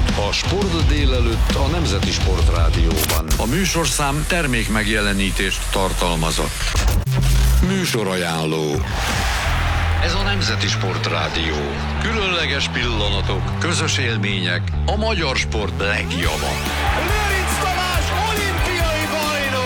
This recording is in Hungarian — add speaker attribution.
Speaker 1: délelőtt a Sport délelőtt a Nemzeti Sportrádióban.
Speaker 2: A műsorszám termék megjelenítést tartalmazott.
Speaker 1: Műsorajánló. Ez a Nemzeti Sportrádió. Különleges pillanatok, közös élmények, a magyar sport legjava.